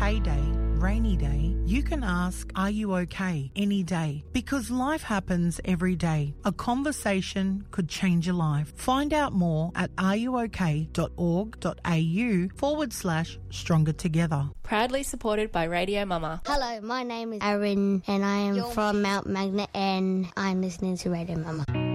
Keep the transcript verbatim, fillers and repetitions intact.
grey day, rainy day, you can ask, are you okay, any day? Because life happens every day. A conversation could change your life. Find out more at areyouok.org.au forward slash stronger together. Proudly supported by Radio Mama. Hello, my name is Aaron and I am You're from Mount Magnet and I'm listening to Radio Mama.